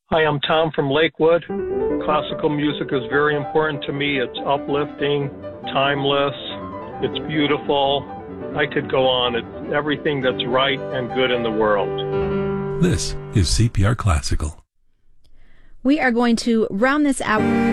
Hi, I'm Tom from Lakewood. Classical music is very important to me. It's uplifting, timeless, it's beautiful. I could go on. It's everything that's right and good in the world. This is CPR Classical. We are going to round this out.